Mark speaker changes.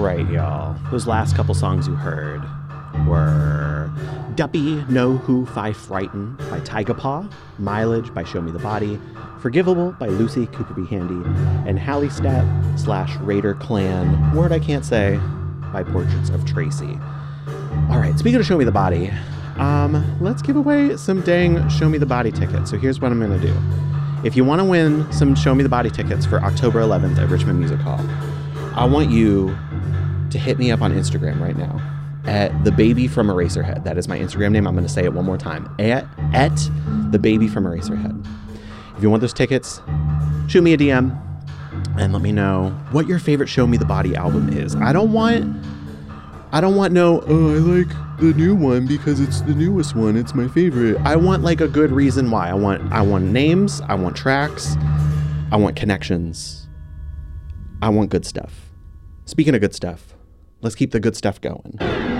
Speaker 1: right, y'all. Those last couple songs you heard were Duppy Know Who Fi Frighten by Tyga Paw, Mileage by Show Me the Body, Forgivable by Lucy Cooper B. Handy, and Halliestat / Raider Clan, word I can't say, by Portraits of Tracy. All right, speaking of Show Me the Body, let's give away some dang Show Me the Body tickets. So here's what I'm going to do. If you want to win some Show Me the Body tickets for October 11th at Richmond Music Hall, I want you to hit me up on Instagram right now at The Baby from Eraserhead. That is my Instagram name. I'm going to say it one more time. At The Baby from Eraserhead. If you want those tickets, shoot me a DM and let me know what your favorite Show Me the Body album is. I don't want no, oh, I like the new one because it's the newest one. It's my favorite. I want like a good reason why. I want names. I want tracks. I want connections. I want good stuff. Speaking of good stuff, let's keep the good stuff going.